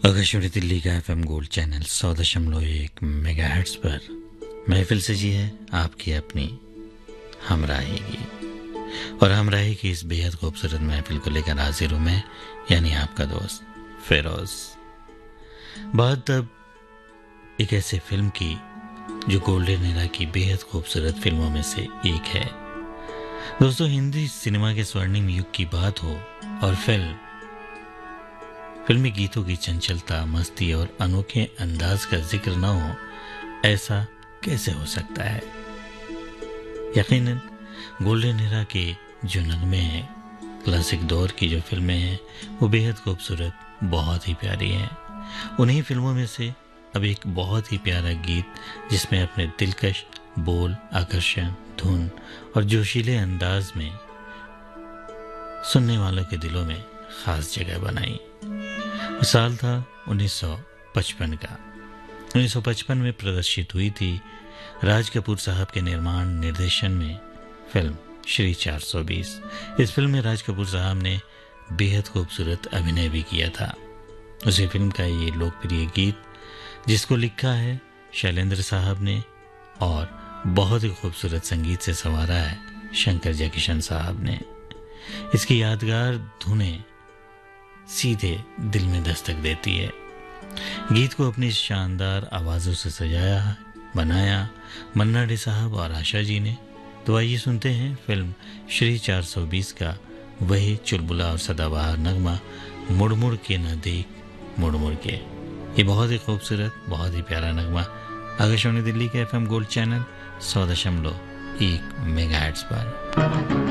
आकाशवाणी दिल्ली का FM gold channel 100.1 megahertz पर महफिल सजी है आपकी अपनी हमराही की। और हमराही की इस बेहद खूबसूरत महफिल को लेकर हाजिर हूं मैं, यानी आपका दोस्त फिरोज। बात अब एक ऐसे फिल्म की जो गोल्डन एरा की बेहद खूबसूरत फिल्मों में से एक है। दोस्तों, हिंदी सिनेमा के स्वर्णिम युग की बात हो और फिल्मी गीतों की चंचलता, मस्ती और अनोखे अंदाज का जिक्र न हो, ऐसा कैसे हो सकता है। यकीनन गोल्डन एरा के जो नगमे हैं, क्लासिक दौर की जो फिल्में हैं, वो बेहद खूबसूरत, बहुत ही प्यारी हैं। उन्हीं फिल्मों में से अब एक बहुत ही प्यारा गीत जिसमें अपने दिलकश बोल, आकर्षण, धुन और जोशीले अंदाज में सुनने वालों के दिलों में खास जगह बनाई। साल था 1955 का। 1955 में प्रदर्शित हुई थी राज कपूर साहब के निर्माण निर्देशन में फिल्म श्री 420। इस फिल्म में राज कपूर साहब ने बेहद खूबसूरत अभिनय भी किया था। उसी फिल्म का ये लोकप्रिय गीत जिसको लिखा है शैलेंद्र साहब ने और बहुत ही खूबसूरत संगीत से संवारा है शंकर जयकिशन साहब ने। इसकी यादगार धुनें सीधे दिल में दस्तक देती है। गीत को अपनी शानदार आवाज़ों से सजाया बनाया मन्ना डे साहब और आशा जी ने। तो आइए सुनते हैं फिल्म श्री 420 का वही चुलबुला और सदाबहार नगमा मुड़ मुड़ के न देख मुड़ मुड़ के। ये बहुत ही खूबसूरत, बहुत ही प्यारा नगमा आकाशवाणी दिल्ली के FM गोल्ड चैनल 100.1 मेगाहर्ट्ज पर।